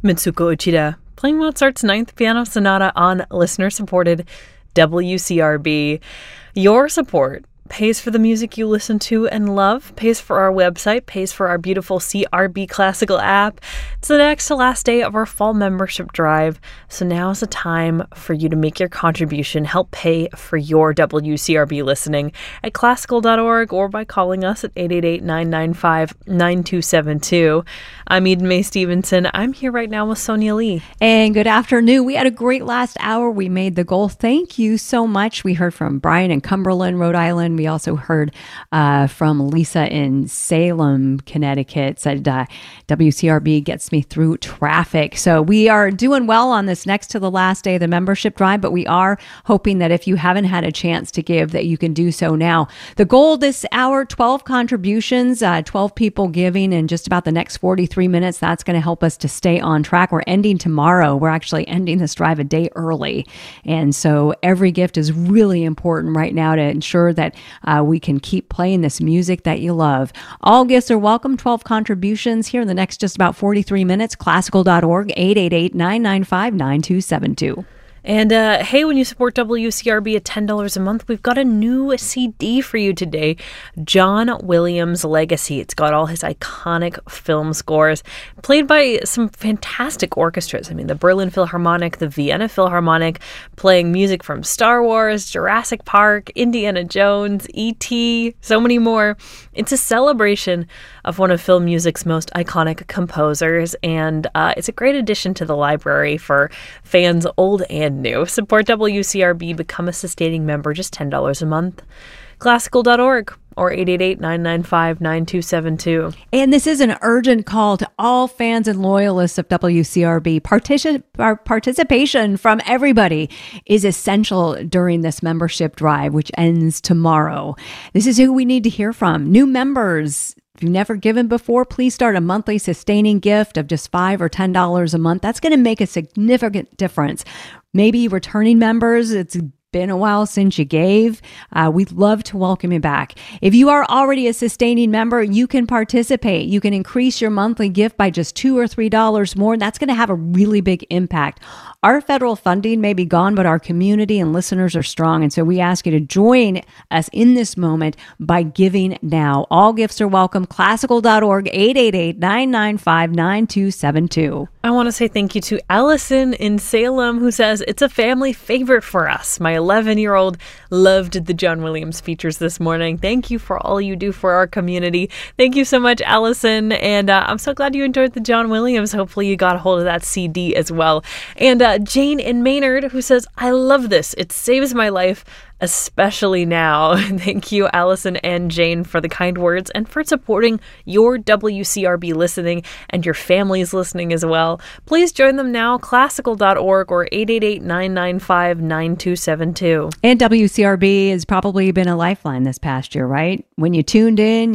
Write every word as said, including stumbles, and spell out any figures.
Mitsuko Uchida, playing Mozart's Ninth Piano Sonata on listener-supported W C R B. Your support pays for the music you listen to and love, pays for our website, pays for our beautiful C R B Classical app. It's the next to last day of our fall membership drive, so now is the time for you to make your contribution, help pay for your W C R B listening at classical dot org or by calling us at eight eight eight, nine nine five, nine two seven two. I'm Eden Mae Stevenson. I'm here right now with Sonia Lee. And good afternoon. We had a great last hour. We made the goal. Thank you so much. We heard from Brian in Cumberland, Rhode Island. We also heard uh, from Lisa in Salem, Connecticut. Said uh, W C R B gets me through traffic. So we are doing well on this next to the last day of the membership drive, but we are hoping that if you haven't had a chance to give, that you can do so now. The goal this hour, twelve contributions, uh, twelve people giving in just about the next forty-three minutes. That's going to help us to stay on track. We're ending tomorrow. We're actually ending this drive a day early. And so every gift is really important right now to ensure that uh, we can keep playing this music that you love. All gifts are welcome. twelve contributions here in the next just about forty-three minutes. classical dot org, eight eight eight, nine nine five, nine two seven two. And uh, hey, when you support W C R B at ten dollars a month, we've got a new C D for you today, John Williams' Legacy. It's got all his iconic film scores, played by some fantastic orchestras. I mean, the Berlin Philharmonic, the Vienna Philharmonic, playing music from Star Wars, Jurassic Park, Indiana Jones, E T, so many more. It's a celebration of one of film music's most iconic composers, and uh, it's a great addition to the library for fans old and new. Support W C R B, become a sustaining member, just ten dollars a month. classical dot org or eight eight eight, nine nine five, nine two seven two. And this is an urgent call to all fans and loyalists of W C R B. Partici- participation from everybody is essential during this membership drive, which ends tomorrow. This is who we need to hear from. New members. If you've never given before, please start a monthly sustaining gift of just five or ten dollars a month. That's going to make a significant difference. Maybe returning members, it's been a while since you gave. Uh, we'd love to welcome you back. If you are already a sustaining member, you can participate. You can increase your monthly gift by just two or three dollars more. That's going to have a really big impact. Our federal funding may be gone, but our community and listeners are strong. And so we ask you to join us in this moment by giving now. All gifts are welcome. classical dot org, eight eight eight, nine nine five, nine two seven two. I want to say thank you to Allison in Salem, who says, it's a family favorite for us. My eleven-year-old loved the John Williams features this morning. Thank you for all you do for our community. Thank you so much, Allison. And uh, I'm so glad you enjoyed the John Williams. Hopefully you got a hold of that C D as well. And uh, Jane in Maynard, who says, I love this. It saves my life, especially now. Thank you, Allison and Jane, for the kind words and for supporting your W C R B listening and your family's listening as well. Please join them now, classical dot org or eight eight eight, nine nine five, nine two seven two. And W C R B has probably been a lifeline this past year, right? When you tuned in,